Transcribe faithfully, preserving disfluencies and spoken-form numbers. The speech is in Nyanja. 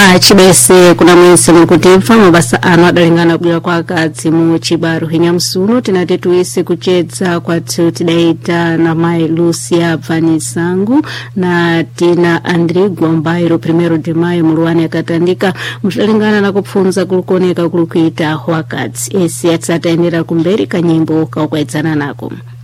pa chibese kuna mwese mkutimfa mabasa ano adalingana kubira kwa akadzi mu Chibaru Hinyamsuno tinati tuise kuchedza kwathu tidaita na mai Lucia Vanisangu na Tina Andrigo Mbairo primero de mayo Mulwani akatandika mudalingana na kupfunza kulukoneka kulukuita wakadzi esi atsataendera kumberi kanyimbo kaukwaidzana nako.